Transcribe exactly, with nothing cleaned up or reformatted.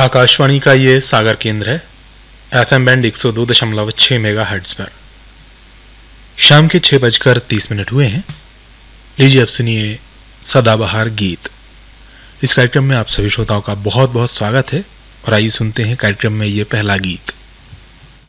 आकाशवाणी का ये सागर केंद्र है एफ एम बैंड एक सौ दो दशमलव छः मेगा हर्ट्ज पर। शाम के छः बजकर तीस मिनट हुए हैं। लीजिए अब सुनिए सदाबहार गीत। इस कार्यक्रम में आप सभी श्रोताओं का बहुत बहुत स्वागत है और आइए सुनते हैं कार्यक्रम में ये पहला गीत।